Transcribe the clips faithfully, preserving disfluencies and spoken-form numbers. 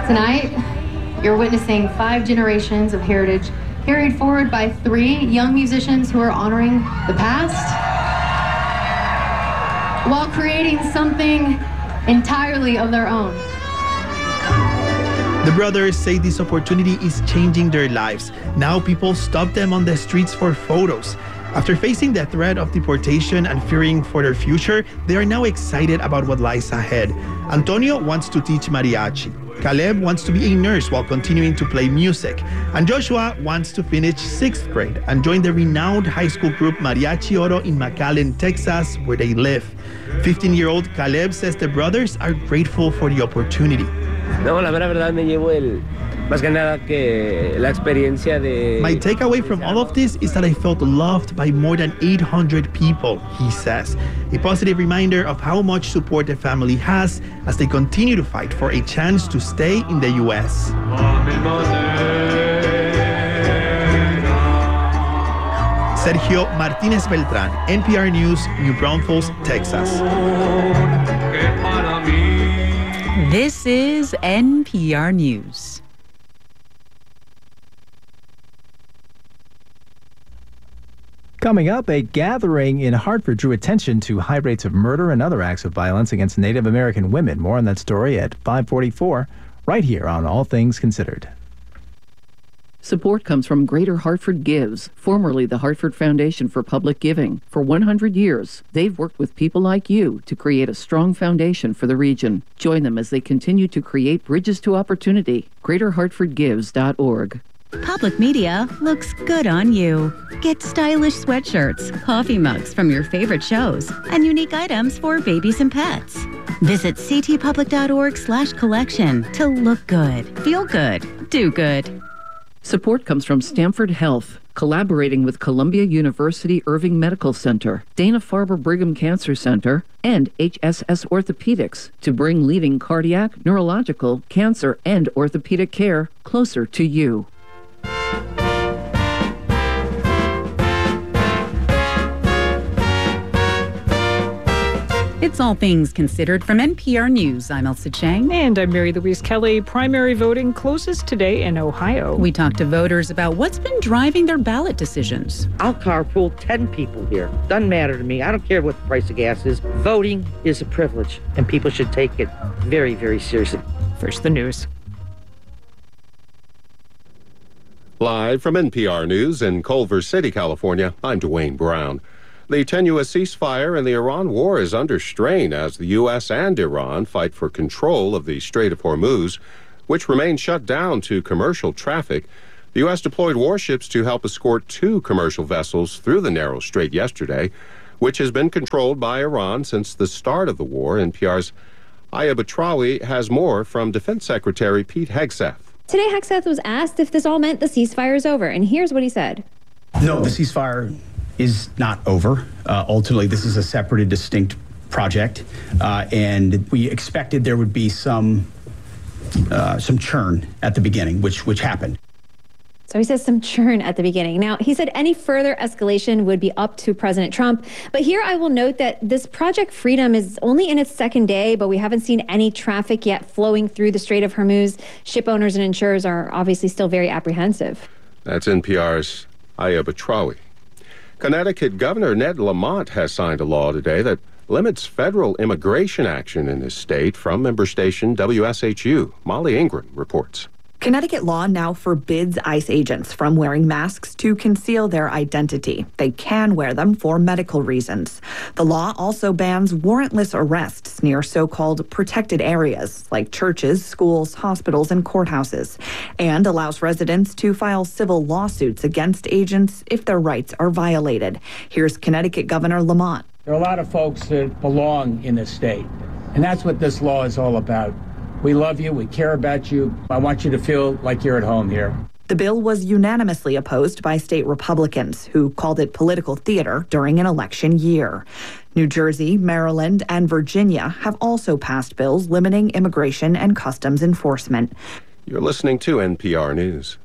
Tonight, you're witnessing five generations of heritage carried forward by three young musicians who are honoring the past while creating something entirely of their own. The brothers say this opportunity is changing their lives. Now people stop them on the streets for photos. After facing the threat of deportation and fearing for their future, they are now excited about what lies ahead. Antonio wants to teach mariachi. Caleb wants to be a nurse while continuing to play music. And Joshua wants to finish sixth grade and join the renowned high school group Mariachi Oro in McAllen, Texas, where they live. fifteen-year-old Caleb says the brothers are grateful for the opportunity. No, la mera verdad me llevo el más que nada que la experiencia de. My takeaway from all of this is that I felt loved by more than eight hundred people, he says. A positive reminder of how much support the family has as they continue to fight for a chance to stay in the U S. Sergio Martinez Beltran, N P R News, New Braunfels, Texas. This is N P R News. Coming up, a gathering in Hartford drew attention to high rates of murder and other acts of violence against Native American women. More on that story at five forty-four, right here on All Things Considered. Support comes from Greater Hartford Gives, formerly the Hartford Foundation for Public Giving. For one hundred years, they've worked with people like you to create a strong foundation for the region. Join them as they continue to create bridges to opportunity. greater hartford gives dot org. Public media looks good on you. Get stylish sweatshirts, coffee mugs from your favorite shows, and unique items for babies and pets. Visit ctpublic.org slash collection to look good, feel good, do good. Support comes from Stanford Health, collaborating with Columbia University Irving Medical Center, Dana-Farber Brigham Cancer Center, and H S S Orthopedics to bring leading cardiac, neurological, cancer, and orthopedic care closer to you. It's All Things Considered from N P R News. I'm Elsa Chang. And I'm Mary Louise Kelly. Primary voting closes today in Ohio. We talked to voters about what's been driving their ballot decisions. I'll carpool ten people here. Doesn't matter to me. I don't care what the price of gas is. Voting is a privilege, and people should take it very, very seriously. First, the news. Live from N P R News in Culver City, California, I'm Dwayne Brown. The tenuous ceasefire in the Iran war is under strain as the U S and Iran fight for control of the Strait of Hormuz, which remains shut down to commercial traffic. The U S deployed warships to help escort two commercial vessels through the narrow strait yesterday, which has been controlled by Iran since the start of the war. N P R's Aya Batrawi has more from Defense Secretary Pete Hegseth. Today, Hegseth was asked if this all meant the ceasefire is over, and here's what he said. No, the ceasefire is not over. Uh, ultimately, this is a separate and distinct project, uh, and we expected there would be some uh, some churn at the beginning, which which happened. So he says some churn at the beginning. Now, he said any further escalation would be up to President Trump. But here I will note that this Project Freedom is only in its second day, but we haven't seen any traffic yet flowing through the Strait of Hormuz. Ship owners and insurers are obviously still very apprehensive. That's N P R's Aya Batrawi. Connecticut Governor Ned Lamont has signed a law today that limits federal immigration action in his state. From member station W S H U, Molly Ingram reports. Connecticut law now forbids ICE agents from wearing masks to conceal their identity. They can wear them for medical reasons. The law also bans warrantless arrests near so-called protected areas like churches, schools, hospitals, and courthouses, and allows residents to file civil lawsuits against agents if their rights are violated. Here's Connecticut Governor Lamont. There are a lot of folks that belong in this state, and that's what this law is all about. We love you. We care about you. I want you to feel like you're at home here. The bill was unanimously opposed by state Republicans, who called it political theater during an election year. New Jersey, Maryland, and Virginia have also passed bills limiting immigration and customs enforcement. You're listening to N P R News.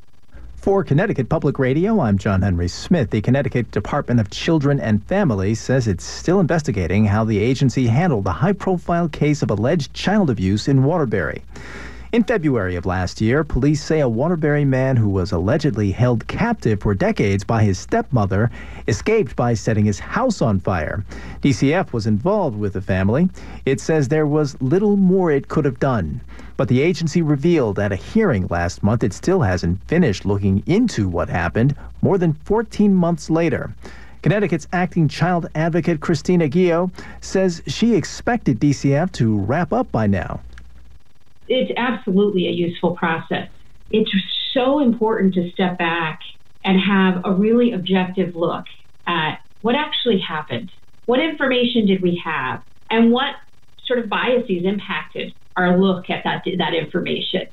For Connecticut Public Radio, I'm John Henry Smith. The Connecticut Department of Children and Families says it's still investigating how the agency handled the high-profile case of alleged child abuse in Waterbury. In February of last year, police say a Waterbury man who was allegedly held captive for decades by his stepmother escaped by setting his house on fire. D C F was involved with the family. It says there was little more it could have done. But the agency revealed at a hearing last month it still hasn't finished looking into what happened more than fourteen months later. Connecticut's acting child advocate Christina Guillo says she expected D C F to wrap up by now. It's absolutely a useful process. It's so important to step back and have a really objective look at what actually happened. What information did we have? And what sort of biases impacted our look at that, that information?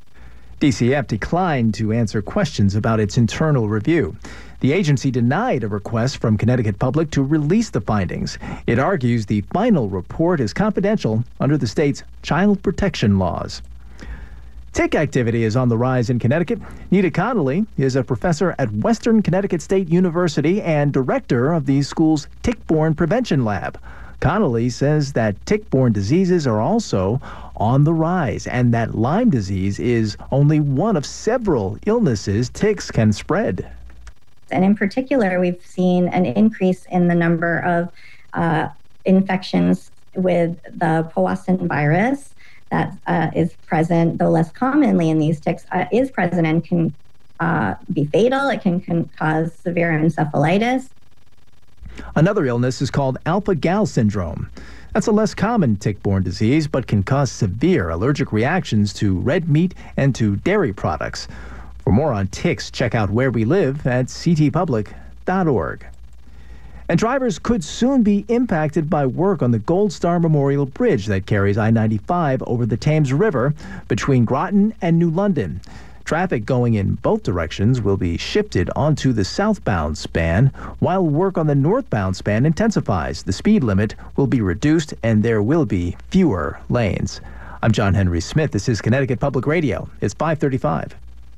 D C F declined to answer questions about its internal review. The agency denied a request from Connecticut Public to release the findings. It argues the final report is confidential under the state's child protection laws. Tick activity is on the rise in Connecticut. Nita Connolly is a professor at Western Connecticut State University and director of the school's Tick-Borne Prevention Lab. Connolly says that tick-borne diseases are also on the rise and that Lyme disease is only one of several illnesses ticks can spread. And in particular, we've seen an increase in the number of uh, infections with the Powassan virus that uh, is present, though less commonly in these ticks, uh, is present and can uh, be fatal. It can, can cause severe encephalitis. Another illness is called alpha-gal syndrome. That's a less common tick-borne disease, but can cause severe allergic reactions to red meat and to dairy products. For more on ticks, check out Where We Live at c t public dot org. And drivers could soon be impacted by work on the Gold Star Memorial Bridge that carries I ninety-five over the Thames River between Groton and New London. Traffic going in both directions will be shifted onto the southbound span, while work on the northbound span intensifies. The speed limit will be reduced and there will be fewer lanes. I'm John Henry Smith. This is Connecticut Public Radio. It's five thirty-five.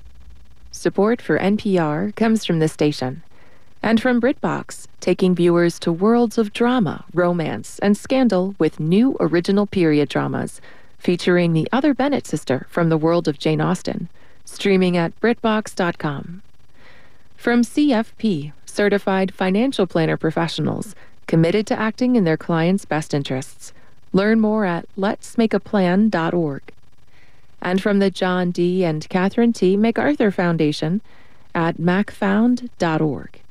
Support for N P R comes from this station and from BritBox, taking viewers to worlds of drama, romance, and scandal with new original period dramas featuring the other Bennett sister from the world of Jane Austen, streaming at BritBox dot com. From C F P, certified financial planner professionals committed to acting in their clients' best interests. Learn more at lets make a plan dot org. And from the John D. and Catherine T. MacArthur Foundation at mac found dot org.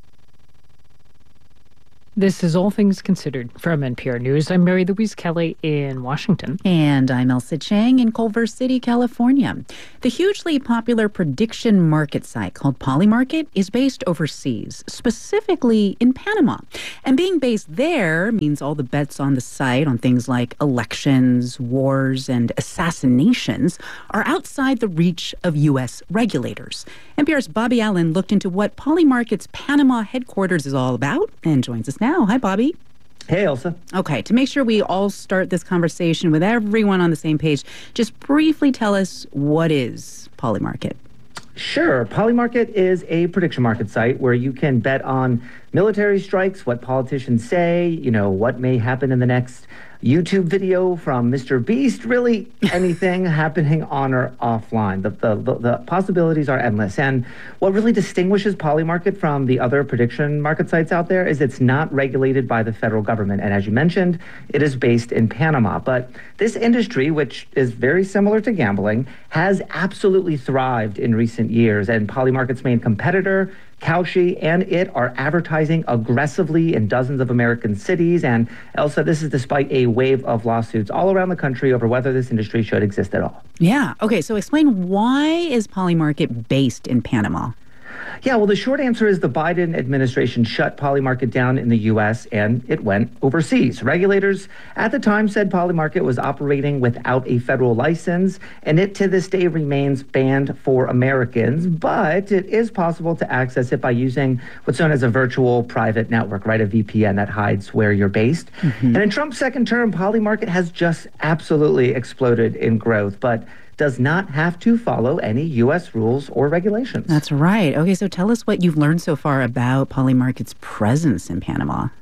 This is All Things Considered from N P R News. I'm Mary Louise Kelly in Washington. And I'm Elsa Chang in Culver City, California. The hugely popular prediction market site called Polymarket is based overseas, specifically in Panama. And being based there means all the bets on the site on things like elections, wars, and assassinations are outside the reach of U S regulators. N P R's Bobby Allen looked into what Polymarket's Panama headquarters is all about and joins us now. Hi, Bobby. Hey, Elsa. Okay, to make sure we all start this conversation with everyone on the same page, just briefly tell us what is Polymarket. Sure. Polymarket is a prediction market site where you can bet on military strikes, what politicians say, you know, what may happen in the next YouTube video from Mister Beast, really anything happening on or offline. The, the, the, the possibilities are endless. And what really distinguishes Polymarket from the other prediction market sites out there is it's not regulated by the federal government. And as you mentioned, it is based in Panama. But this industry, which is very similar to gambling, has absolutely thrived in recent years. And Polymarket's main competitor, Kalshi, and it are advertising aggressively in dozens of American cities. And Elsa, this is despite a wave of lawsuits all around the country over whether this industry should exist at all. Yeah. Okay. So explain, why is Polymarket based in Panama? Yeah, well, the short answer is the Biden administration shut Polymarket down in the U S and it went overseas. Regulators at the time said Polymarket was operating without a federal license, and it to this day remains banned for Americans, but it is possible to access it by using what's known as a virtual private network, right? A V P N that hides where you're based. Mm-hmm. And in Trump's second term, Polymarket has just absolutely exploded in growth, but does not have to follow any U S rules or regulations. That's right. Okay, so tell us what you've learned so far about Polymarket's presence in Panama.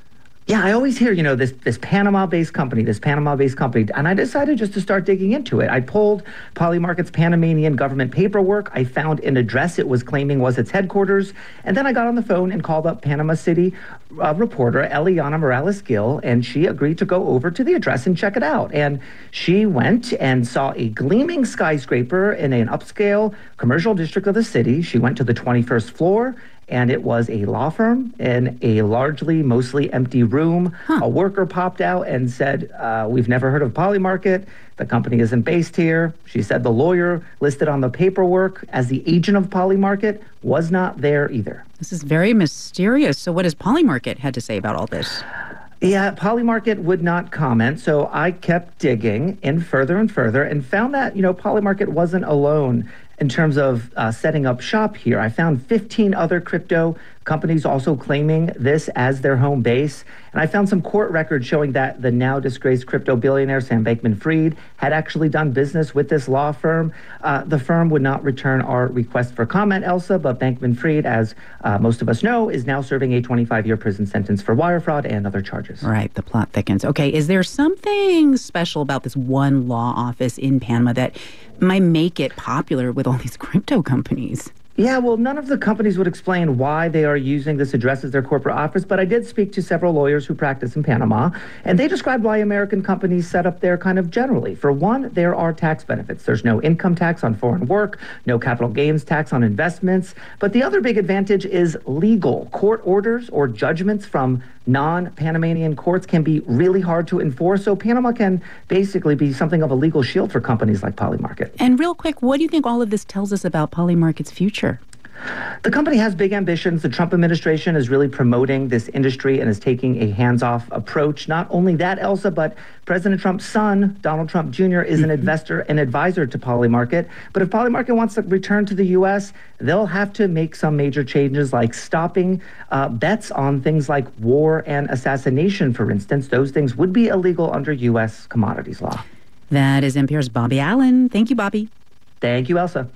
Yeah, I always hear, you know, this this Panama-based company, this Panama-based company, and I decided just to start digging into it. I pulled Polymarket's Panamanian government paperwork. I found an address it was claiming was its headquarters, and then I got on the phone and called up Panama City uh, reporter Eliana Morales-Gill, and she agreed to go over to the address and check it out. And she went and saw a gleaming skyscraper in an upscale commercial district of the city. She went to the twenty-first floor, and it was a law firm in a largely, mostly empty room. Huh. A worker popped out and said, uh, we've never heard of Polymarket. The company isn't based here. She said the lawyer listed on the paperwork as the agent of Polymarket was not there either. This is very mysterious. So what has Polymarket had to say about all this? Yeah, Polymarket would not comment, so I kept digging in further and further and found that, you know, Polymarket wasn't alone in terms of uh, setting up shop here. I found fifteen other crypto companies also claiming this as their home base. And I found some court records showing that the now disgraced crypto billionaire Sam Bankman-Fried had actually done business with this law firm. Uh, the firm would not return our request for comment, Elsa, but Bankman-Fried, as uh, most of us know, is now serving a twenty-five-year prison sentence for wire fraud and other charges. Right, the plot thickens. Okay, is there something special about this one law office in Panama that might make it popular with all these crypto companies? Yeah, well, none of the companies would explain why they are using this address as their corporate office, but I did speak to several lawyers who practice in Panama, and they described why American companies set up there kind of generally. For one, there are tax benefits. There's no income tax on foreign work, no capital gains tax on investments, but the other big advantage is legal. Court orders or judgments from non-Panamanian courts can be really hard to enforce, so Panama can basically be something of a legal shield for companies like Polymarket. And real quick, what do you think all of this tells us about Polymarket's future? The company has big ambitions. The Trump administration is really promoting this industry and is taking a hands-off approach. Not only that, Elsa, but President Trump's son, Donald Trump Junior, is an investor and advisor to Polymarket. But if Polymarket wants to return to the U S, they'll have to make some major changes, like stopping uh, bets on things like war and assassination, for instance. Those things would be illegal under U S commodities law. That is N P R's Bobby Allen. Thank you, Bobby. Thank you, Elsa.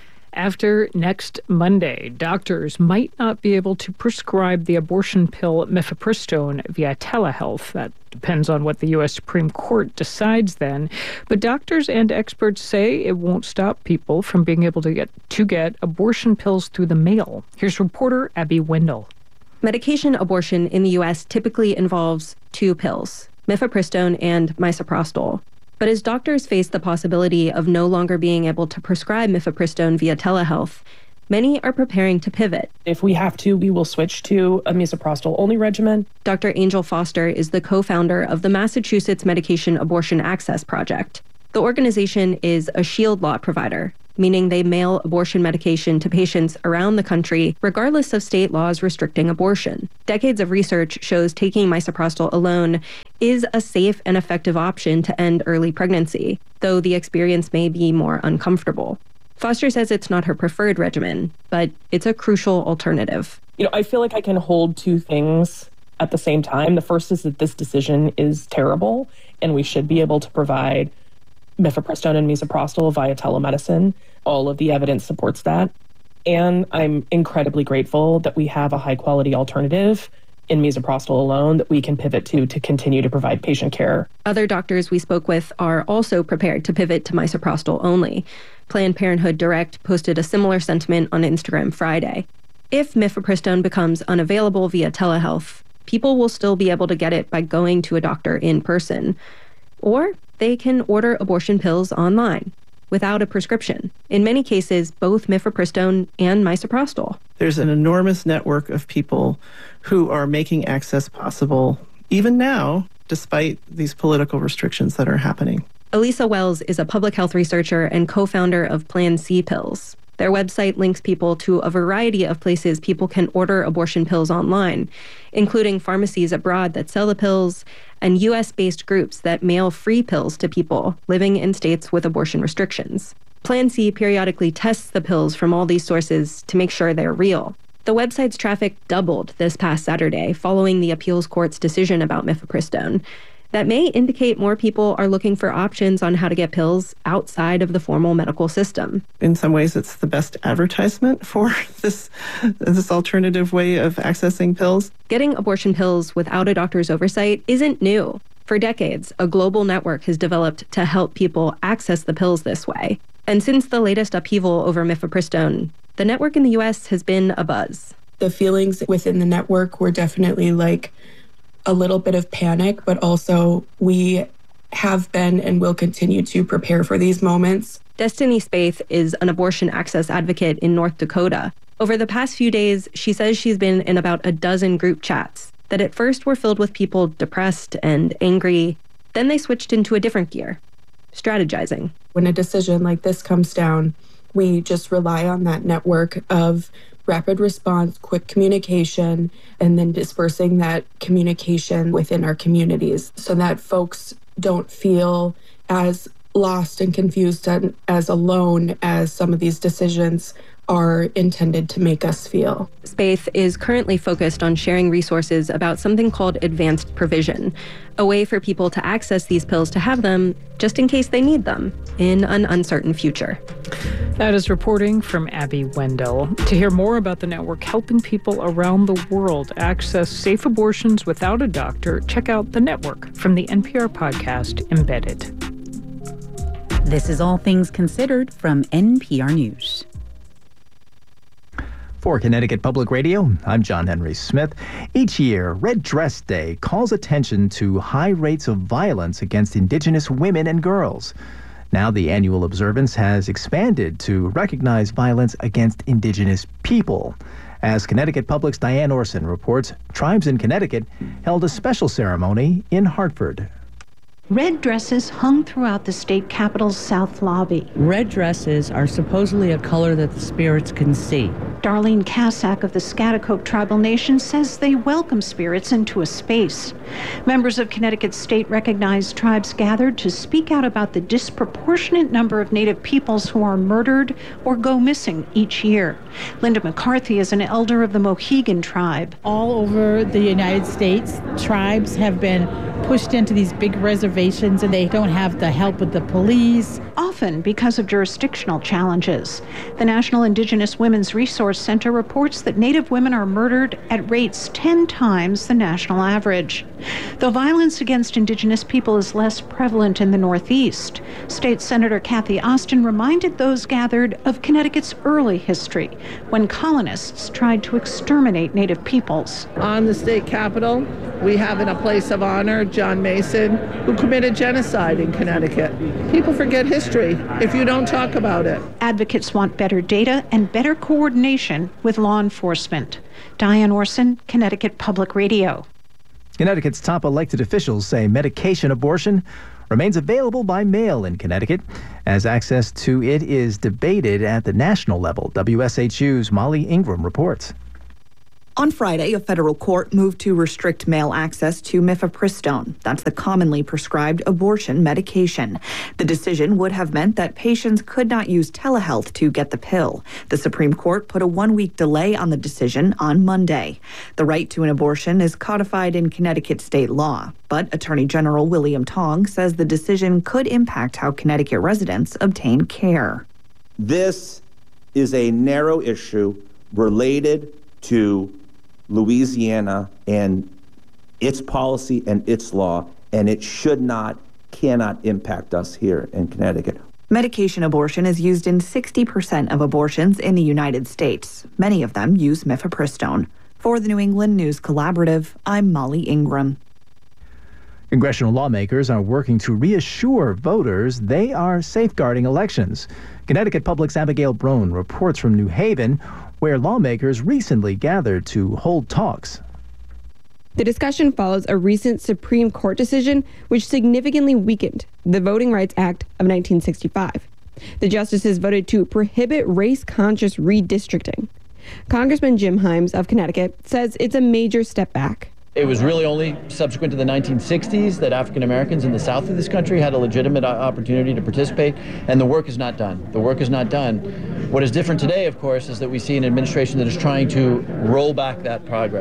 After next Monday, doctors might not be able to prescribe the abortion pill mifepristone via telehealth. That depends on what the U S Supreme Court decides then. But doctors and experts say it won't stop people from being able to get to get abortion pills through the mail. Here's reporter Abby Wendell. Medication abortion in the U S typically involves two pills, mifepristone and misoprostol. But as doctors face the possibility of no longer being able to prescribe mifepristone via telehealth, many are preparing to pivot. If we have to, we will switch to a misoprostol-only regimen. Doctor Angel Foster is the co-founder of the Massachusetts Medication Abortion Access Project. The organization is a shield law provider, meaning they mail abortion medication to patients around the country, regardless of state laws restricting abortion. Decades of research shows taking misoprostol alone is a safe and effective option to end early pregnancy, though the experience may be more uncomfortable. Foster says it's not her preferred regimen, but it's a crucial alternative. You know, I feel like I can hold two things at the same time. The first is that this decision is terrible, and we should be able to provide mifepristone and misoprostol via telemedicine. All of the evidence supports that. And I'm incredibly grateful that we have a high-quality alternative in misoprostol alone that we can pivot to to continue to provide patient care. Other doctors we spoke with are also prepared to pivot to misoprostol only. Planned Parenthood Direct posted a similar sentiment on Instagram Friday. If mifepristone becomes unavailable via telehealth, people will still be able to get it by going to a doctor in person. Or they can order abortion pills online without a prescription. In many cases, both mifepristone and misoprostol. There's an enormous network of people who are making access possible, even now, despite these political restrictions that are happening. Elisa Wells is a public health researcher and co-founder of Plan C Pills. Their website links people to a variety of places people can order abortion pills online, including pharmacies abroad that sell the pills and U S-based groups that mail free pills to people living in states with abortion restrictions. Plan C periodically tests the pills from all these sources to make sure they're real. The website's traffic doubled this past Saturday following the appeals court's decision about mifepristone. that may indicate more people are looking for options on how to get pills outside of the formal medical system. In some ways, it's the best advertisement for this, this alternative way of accessing pills. Getting abortion pills without a doctor's oversight isn't new. For decades, a global network has developed to help people access the pills this way. And since the latest upheaval over mifepristone, the network in the U S has been abuzz. The feelings within the network were definitely like a little bit of panic, but also we have been and will continue to prepare for these moments. Destiny Spaeth is an abortion access advocate in North Dakota. Over the past few days, she says she's been in about a dozen group chats that at first were filled with people depressed and angry. Then they switched into a different gear, strategizing. When a decision like this comes down, we just rely on that network of rapid response, quick communication, and then dispersing that communication within our communities so that folks don't feel as lost and confused and as alone as some of these decisions are intended to make us feel. Spaeth is currently focused on sharing resources about something called advanced provision, a way for people to access these pills to have them just in case they need them in an uncertain future. That is reporting from Abby Wendell. To hear more about the network helping people around the world access safe abortions without a doctor, check out The Network from the N P R podcast Embedded. This is All Things Considered from N P R News. For Connecticut Public Radio, I'm John Henry Smith. Each year, Red Dress Day calls attention to high rates of violence against Indigenous women and girls. Now the annual observance has expanded to recognize violence against Indigenous people. As Connecticut Public's Diane Orson reports, tribes in Connecticut held a special ceremony in Hartford. Red dresses hung throughout the state capitol's south lobby. Red dresses are supposedly a color that the spirits can see. Darlene Kassak of the Schaghticoke Tribal Nation says they welcome spirits into a space. Members of Connecticut's state-recognized tribes gathered to speak out about the disproportionate number of Native peoples who are murdered or go missing each year. Linda McCarthy is an elder of the Mohegan tribe. All over the United States, tribes have been pushed into these big reservations and they don't have the help of the police. Often because of jurisdictional challenges. The National Indigenous Women's Resource Center reports that Native women are murdered at rates ten times the national average. Though violence against Indigenous people is less prevalent in the Northeast, State Senator Kathy Austin reminded those gathered of Connecticut's early history when colonists tried to exterminate Native peoples. On the state capitol, we have in a place of honor John Mason, who committed genocide in Connecticut. People forget history if you don't talk about it. Advocates want better data and better coordination with law enforcement. Diane Orson, Connecticut Public Radio. Connecticut's top elected officials say medication abortion remains available by mail in Connecticut as access to it is debated at the national level. W S H U's Molly Ingram reports. On Friday, a federal court moved to restrict mail access to mifepristone. That's the commonly prescribed abortion medication. The decision would have meant that patients could not use telehealth to get the pill. The Supreme Court put a one-week delay on the decision on Monday. The right to an abortion is codified in Connecticut state law, but Attorney General William Tong says the decision could impact how Connecticut residents obtain care. This is a narrow issue related to Louisiana and its policy and its law, and it should not, cannot impact us here in Connecticut. Medication abortion is used in sixty percent of abortions in the United States. Many of them use mifepristone. For the New England News Collaborative, I'm Molly Ingram. Congressional lawmakers are working to reassure voters they are safeguarding elections. Connecticut Public's Abigail Broen reports from New Haven, where lawmakers recently gathered to hold talks. The discussion follows a recent Supreme Court decision which significantly weakened the Voting Rights Act of nineteen sixty-five. The justices voted to prohibit race-conscious redistricting. Congressman Jim Himes of Connecticut says it's a major step back. It was really only subsequent to the nineteen sixties that African Americans in the south of this country had a legitimate opportunity to participate, and the work is not done. The work is not done. What is different today, of course, is that we see an administration that is trying to roll back that progress.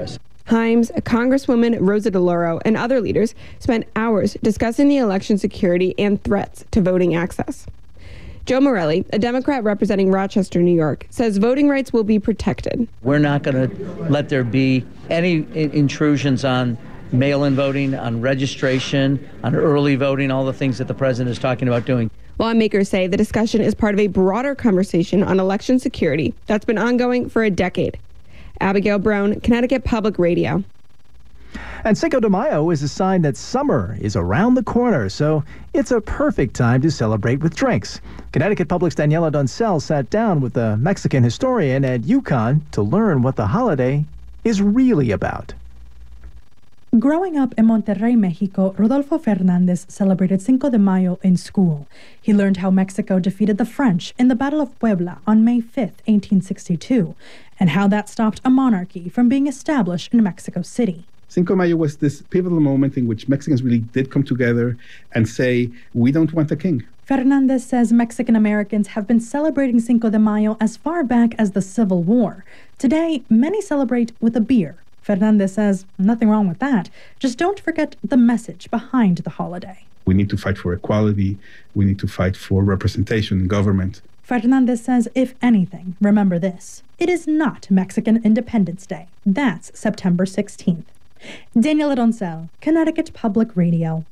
Himes, Congresswoman Rosa DeLauro, and other leaders spent hours discussing the election security and threats to voting access. Joe Morelli, a Democrat representing Rochester, New York, says voting rights will be protected. We're not going to let there be any intrusions on mail-in voting, on registration, on early voting, all the things that the president is talking about doing. Lawmakers say the discussion is part of a broader conversation on election security that's been ongoing for a decade. Abigail Brown, Connecticut Public Radio. And Cinco de Mayo is a sign that summer is around the corner, so it's a perfect time to celebrate with drinks. Connecticut Public's Daniela Doncel sat down with a Mexican historian at UConn to learn what the holiday is really about. Growing up in Monterrey, Mexico, Rodolfo Fernandez celebrated Cinco de Mayo in school. He learned how Mexico defeated the French in the Battle of Puebla on May fifth, eighteen sixty-two, and how that stopped a monarchy from being established in Mexico City. Cinco de Mayo was this pivotal moment in which Mexicans really did come together and say, we don't want a king. Fernandez says Mexican Americans have been celebrating Cinco de Mayo as far back as the Civil War. Today, many celebrate with a beer. Fernandez says nothing wrong with that. Just don't forget the message behind the holiday. We need to fight for equality. We need to fight for representation in government. Fernandez says, if anything, remember this. It is not Mexican Independence Day. That's September sixteenth. Daniela Doncel, Connecticut Public Radio.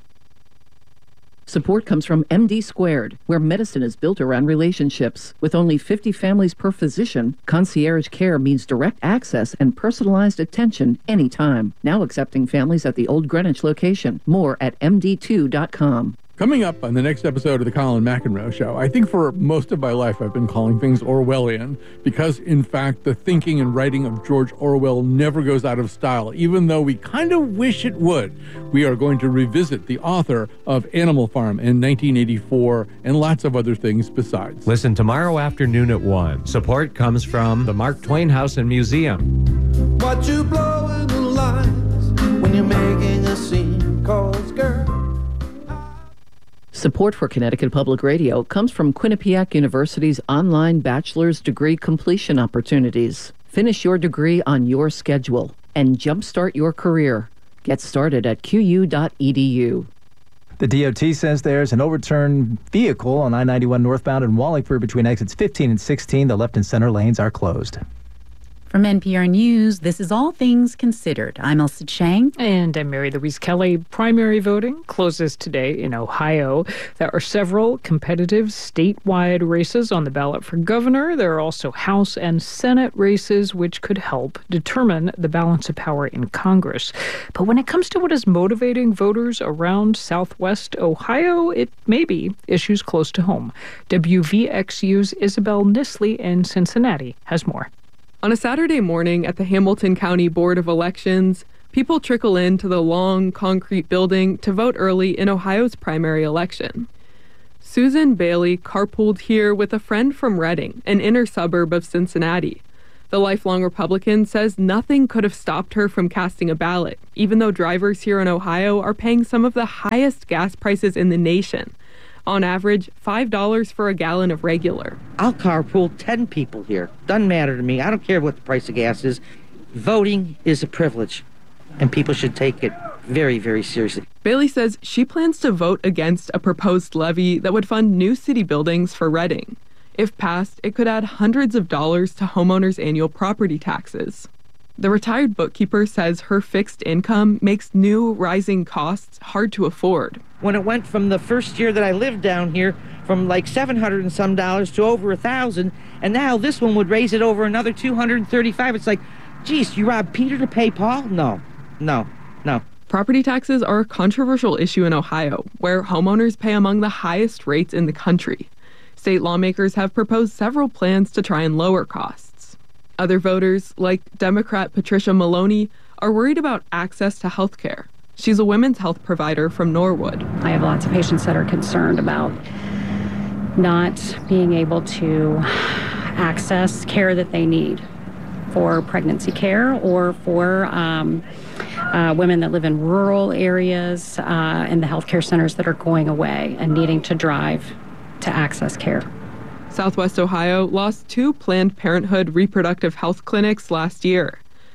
Support comes from M D Squared, where medicine is built around relationships. With only fifty families per physician, concierge care means direct access and personalized attention anytime. Now accepting families at the Old Greenwich location. More at M D two dot com. Coming up on the next episode of the Colin McEnroe Show, I think for most of my life I've been calling things Orwellian because, in fact, the thinking and writing of George Orwell never goes out of style, even though we kind of wish it would. We are going to revisit the author of Animal Farm in nineteen eighty-four and lots of other things besides. Listen tomorrow afternoon at one. Support comes from the Mark Twain House and Museum. What you blowing the lines when you're making a scene called girl. Support for Connecticut Public Radio comes from Quinnipiac University's online bachelor's degree completion opportunities. Finish your degree on your schedule and jumpstart your career. Get started at Q U dot E D U. The D O T says there's an overturned vehicle on I ninety-one northbound in Wallingford between exits fifteen and sixteen. The left and center lanes are closed. From N P R News, this is All Things Considered. I'm Elsa Chang. And I'm Mary Louise Kelly. Primary voting closes today in Ohio. There are several competitive statewide races on the ballot for governor. There are also House and Senate races, which could help determine the balance of power in Congress. But when it comes to what is motivating voters around Southwest Ohio, it may be issues close to home. W V X U's Isabel Nisley in Cincinnati has more. On a Saturday morning at the Hamilton County Board of Elections, people trickle into the long concrete building to vote early in Ohio's primary election. Susan Bailey carpooled here with a friend from Reading, an inner suburb of Cincinnati. The lifelong Republican says nothing could have stopped her from casting a ballot, even though drivers here in Ohio are paying some of the highest gas prices in the nation. On average, five dollars for a gallon of regular. I'll carpool ten people here. Doesn't matter to me. I don't care what the price of gas is. Voting is a privilege, and people should take it very, very seriously. Bailey says she plans to vote against a proposed levy that would fund new city buildings for Reading. If passed, it could add hundreds of dollars to homeowners' annual property taxes. The retired bookkeeper says her fixed income makes new rising costs hard to afford. When it went from the first year that I lived down here from like seven hundred and some dollars to over a thousand, and now this one would raise it over another two hundred thirty-five. It's like, geez, you robbed Peter to pay Paul? No, no, no. Property taxes are a controversial issue in Ohio, where homeowners pay among the highest rates in the country. State lawmakers have proposed several plans to try and lower costs. Other voters, like Democrat Patricia Maloney, are worried about access to health care. She's a women's health provider from Norwood. I have lots of patients that are concerned about not being able to access care that they need for pregnancy care or for um, uh, women that live in rural areas uh, and the healthcare centers that are going away and needing to drive to access care. Southwest Ohio lost two Planned Parenthood reproductive health clinics last year.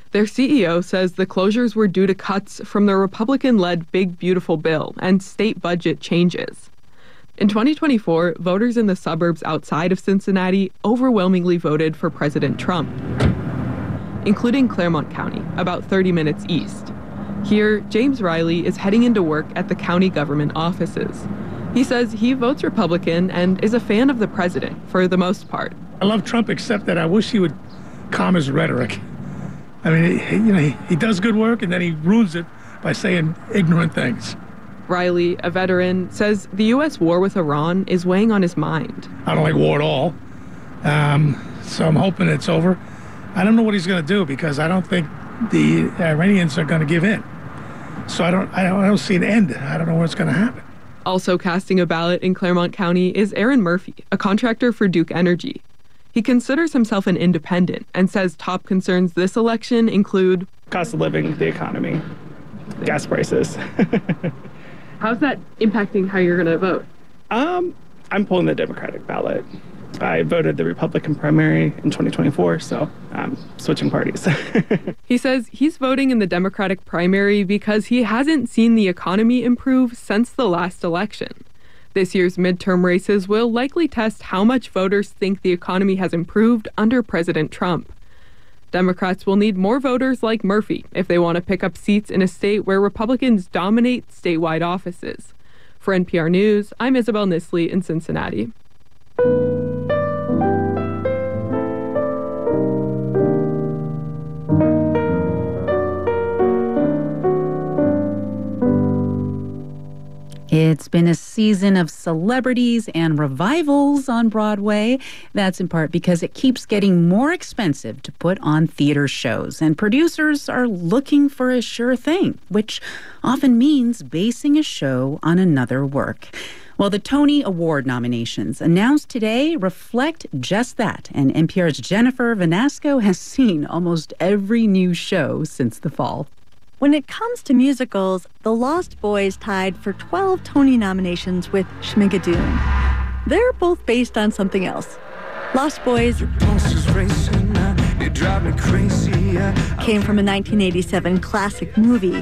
Their C E O says the closures were due to cuts from the Republican-led Big Beautiful Bill and state budget changes. In twenty twenty-four, voters in the suburbs outside of Cincinnati overwhelmingly voted for President Trump, including Clermont County, about thirty minutes east. Here, James Riley is heading into work at the county government offices. He says he votes Republican and is a fan of the president for the most part. I love Trump, except that I wish he would calm his rhetoric. I mean, he, you know, he, he does good work and then he ruins it by saying ignorant things. Riley, a veteran, says the U S war with Iran is weighing on his mind. I don't like war at all, um, so I'm hoping it's over. I don't know what he's going to do because I don't think the Iranians are going to give in. So I don't, I don't, I don't see an end. I don't know what's going to happen. Also casting a ballot in Clermont County is Aaron Murphy, a contractor for Duke Energy. He considers himself an independent and says top concerns this election include cost of living, the economy, gas prices. How's that impacting how you're going to vote? Um, I'm pulling the Democratic ballot. I voted the Republican primary in twenty twenty-four, so I'm switching parties. He says he's voting in the Democratic primary because he hasn't seen the economy improve since the last election. This year's midterm races will likely test how much voters think the economy has improved under President Trump. Democrats will need more voters like Murphy if they want to pick up seats in a state where Republicans dominate statewide offices. For N P R News, I'm Isabel Nisley in Cincinnati. It's been a season of celebrities and revivals on Broadway. That's in part because it keeps getting more expensive to put on theater shows, and producers are looking for a sure thing, which often means basing a show on another work. Well, the Tony Award nominations announced today reflect just that, and N P R's Jennifer Vanasco has seen almost every new show since the fall. When it comes to musicals, The Lost Boys tied for twelve Tony nominations with Schmigadoon. They're both based on something else. Lost Boys came from a nineteen eighty-seven classic movie,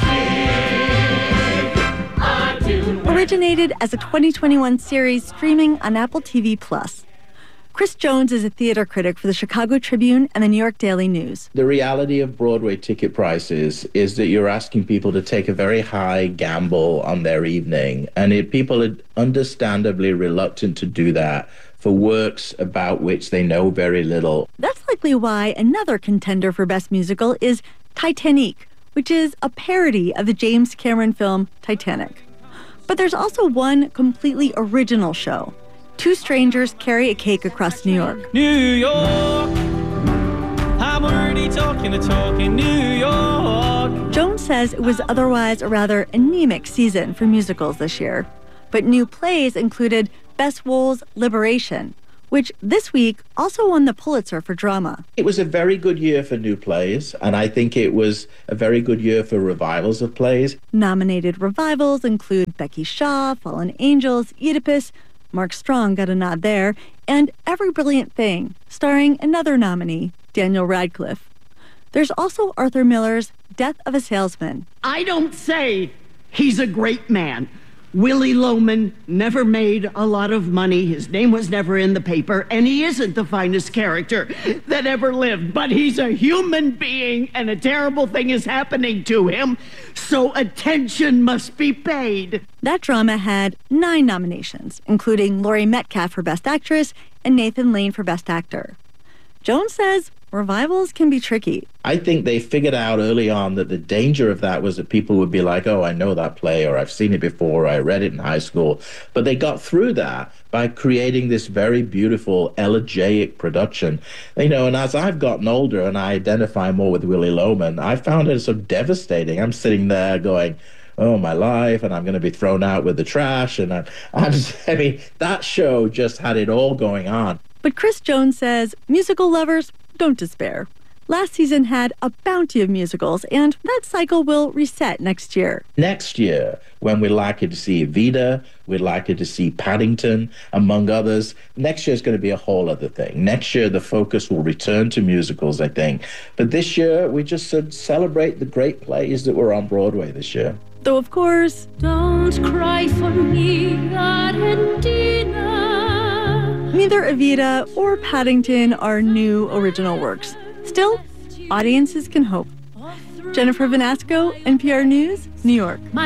originated as a twenty twenty-one series streaming on Apple T V Plus. Chris Jones is a theater critic for the Chicago Tribune and the New York Daily News. The reality of Broadway ticket prices is that you're asking people to take a very high gamble on their evening, and it, people are understandably reluctant to do that for works about which they know very little. That's likely why another contender for Best Musical is Titanic, which is a parody of the James Cameron film Titanic. But there's also one completely original show. Two strangers carry a cake across New York. New York, I'm already talking the talk in New York. Jones says it was otherwise a rather anemic season for musicals this year. But new plays included Bess Wohl's Liberation, which this week also won the Pulitzer for drama. It was a very good year for new plays, and I think it was a very good year for revivals of plays. Nominated revivals include Becky Shaw, Fallen Angels, Oedipus, Mark Strong got a nod there, and Every Brilliant Thing, starring another nominee, Daniel Radcliffe. There's also Arthur Miller's Death of a Salesman. I don't say he's a great man. Willie Loman never made a lot of money. His name was never in the paper, and he isn't the finest character that ever lived. But he's a human being, and a terrible thing is happening to him, so attention must be paid. That drama had nine nominations, including Laurie Metcalf for Best Actress and Nathan Lane for Best Actor. Jones says revivals can be tricky. I think they figured out early on that the danger of that was that people would be like, oh, I know that play, or I've seen it before, or I read it in high school. But they got through that by creating this very beautiful, elegiac production. You know, and as I've gotten older and I identify more with Willie Loman, I found it so devastating. I'm sitting there going, oh, my life, and I'm going to be thrown out with the trash. And I, I'm just, I mean, that show just had it all going on. But Chris Jones says musical lovers don't despair. Last season had a bounty of musicals, and that cycle will reset next year. Next year, when we're likely to see Evita, we're likely to see Paddington, among others, next year is going to be a whole other thing. Next year, the focus will return to musicals, I think. But this year, we just uh, celebrate the great plays that were on Broadway this year. Though, of course, don't cry for me, Argentina. Neither Evita or Paddington are new original works. Still, audiences can hope. Jennifer Vanasco, N P R News, New York.